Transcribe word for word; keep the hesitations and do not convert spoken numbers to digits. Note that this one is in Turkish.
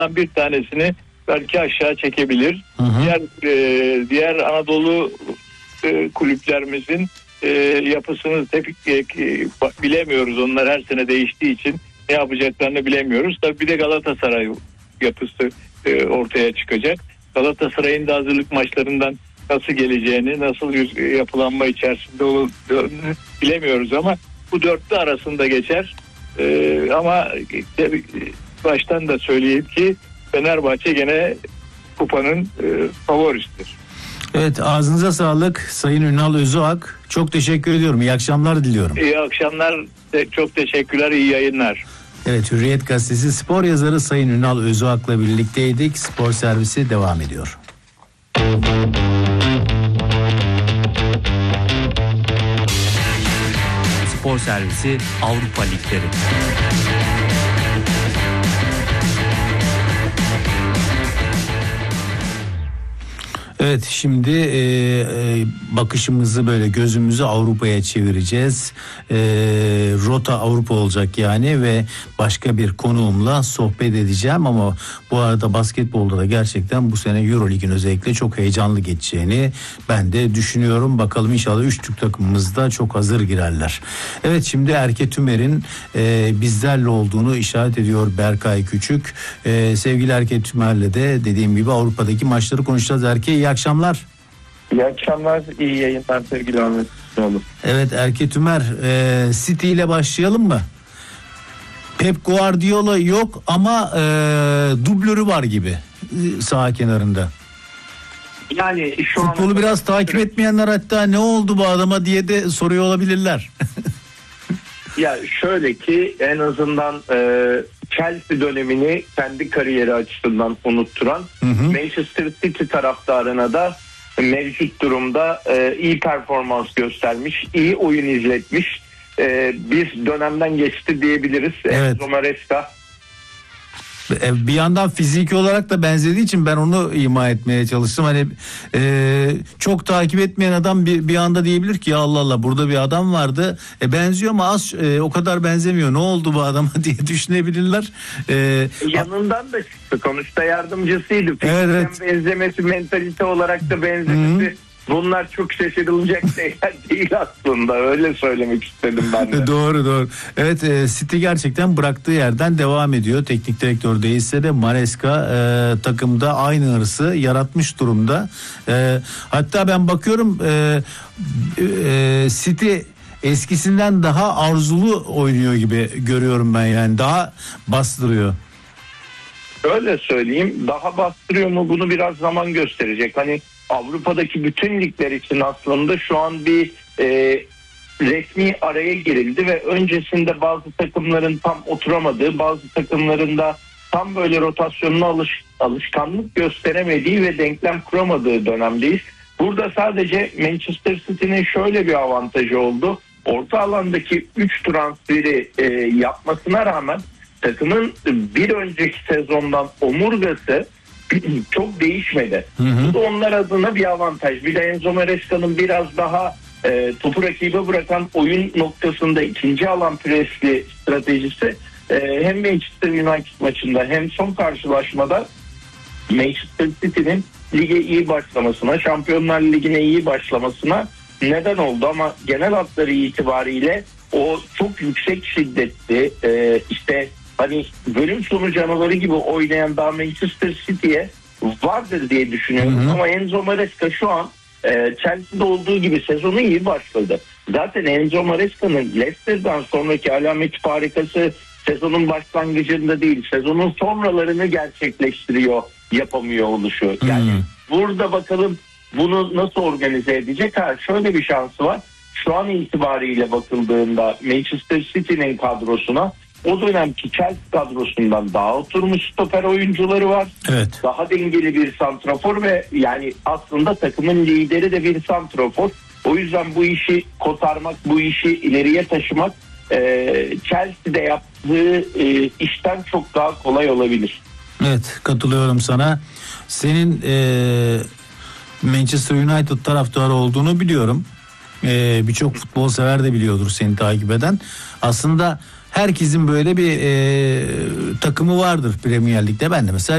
altından bir tanesini belki aşağı çekebilir. Hı hı. Diğer e, diğer Anadolu e, kulüplerimizin e, yapısını tepik e, bilemiyoruz. Onlar her sene değiştiği için ne yapacaklarını bilemiyoruz. Tabii bir de Galatasaray yapısı e, ortaya çıkacak. Galatasaray'ın da hazırlık maçlarından nasıl geleceğini, nasıl bir yapılanma içerisinde olduğunu bilemiyoruz ama bu dörtlü arasında geçer. Ee, ama tabii baştan da söyleyeyim ki Fenerbahçe gene kupanın e, favorisidir. Evet, ağzınıza sağlık Sayın Ünal Özüak. Çok teşekkür ediyorum. İyi akşamlar diliyorum. İyi akşamlar. Çok teşekkürler. İyi yayınlar. Evet, Hürriyet Gazetesi spor yazarı Sayın Ünal Özüak'la birlikteydik. Spor servisi devam ediyor. Spor servisi Avrupa Ligleri. Evet, şimdi e, e, bakışımızı böyle gözümüzü Avrupa'ya çevireceğiz. E, rota Avrupa olacak yani ve başka bir konuğumla sohbet edeceğim ama bu arada basketbolda da gerçekten bu sene Euroleague'in özellikle çok heyecanlı geçeceğini ben de düşünüyorum. Bakalım inşallah üç Türk takımımız da çok hazır girerler. Evet, şimdi Erke Tümer'in e, bizlerle olduğunu işaret ediyor Berkay Küçük. E, sevgili Erke Tümer'le de dediğim gibi Avrupa'daki maçları konuşacağız. Erke, iyi akşamlar. İyi akşamlar, iyi yayınlar sevgili Ahmet. Evet Erke Tümer, e, City ile başlayalım mı? Pep Guardiola yok ama e, dublörü var gibi e, saha kenarında. Yani şu futbolu biraz takip etmeyenler hatta ne oldu bu adama diye de soruyor olabilirler. Ya şöyle ki en azından e, Chelsea dönemini kendi kariyeri açısından unutturan, hı hı. Manchester City taraftarına da mevcut durumda e, iyi performans göstermiş, iyi oyun izletmiş e, bir dönemden geçti diyebiliriz. Evet. Enzo Maresca. Bir yandan fiziki olarak da benzediği için ben onu ima etmeye çalıştım. Hani e, çok takip etmeyen adam bir, bir anda diyebilir ki ya Allah Allah burada bir adam vardı. E, benziyor ama az e, o kadar benzemiyor. Ne oldu bu adama diye düşünebilir. E, Yanından da çıktı. Sonuçta yardımcısıydı. Evet, evet. Benzemesi, mentalite olarak da benzemesi. Hı-hı. Bunlar çok şaşırılacak şeyler değil aslında. Öyle söylemek istedim ben de. Doğru doğru. Evet, e, City gerçekten bıraktığı yerden devam ediyor. Teknik direktör değilse de Maresca e, takımda aynı hırsı yaratmış durumda. E, hatta ben bakıyorum e, e, City eskisinden daha arzulu oynuyor gibi görüyorum ben, yani daha bastırıyor. Öyle söyleyeyim, daha bastırıyor mu bunu biraz zaman gösterecek. Hani Avrupa'daki bütün ligler için aslında şu an bir e, resmi araya girildi ve öncesinde bazı takımların tam oturamadığı, bazı takımların da tam böyle rotasyonuna alış, alışkanlık gösteremediği ve denklem kuramadığı dönemdeyiz. Burada sadece Manchester City'nin şöyle bir avantajı oldu. Orta alandaki üç transferi e, yapmasına rağmen takımın bir önceki sezondan omurgası çok değişmedi. Hı hı. Bu da onlar adına bir avantaj. Bir de Enzo Maresca'nın biraz daha e, topu rakibe bırakan oyun noktasında ikinci alan presli stratejisi e, hem Manchester United maçında hem son karşılaşmada Manchester City'nin lige iyi başlamasına, Şampiyonlar Ligi'ne iyi başlamasına neden oldu. Ama genel hatları itibariyle o çok yüksek şiddetli e, işte hani bölüm sonu canavarı gibi oynayan daha Manchester City'ye vardır diye düşünüyorum. Hı hı. Ama Enzo Maresca şu an e, Chelsea'de olduğu gibi sezonu iyi başladı. Zaten Enzo Maresca'nın Leicester'dan sonraki alameti farikası sezonun başlangıcında değil, sezonun sonralarını gerçekleştiriyor, yapamıyor oluşu. Yani hı hı. burada bakalım bunu nasıl organize edecek? Ha, şöyle bir şansı var. Şu an itibariyle bakıldığında Manchester City'nin kadrosuna o dönemki Chelsea kadrosundan daha oturmuş stoper oyuncuları var. Evet. Daha dengeli bir santrafor ve yani aslında takımın lideri de bir santrafor. O yüzden bu işi kotarmak, bu işi ileriye taşımak e, Chelsea'de yaptığı e, işten çok daha kolay olabilir. Evet, katılıyorum sana. Senin e, Manchester United taraftarı olduğunu biliyorum. E, birçok futbol sever de biliyordur seni takip eden. Aslında herkesin böyle bir e, takımı vardır Premier Lig'de. Ben de mesela